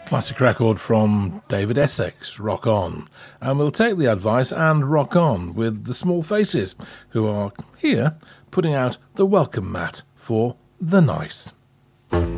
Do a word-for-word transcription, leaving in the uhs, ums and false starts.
Classic record from David Essex, Rock On. And we'll take the advice and rock on with the Small Faces, who are here putting out the welcome mat for The Nice.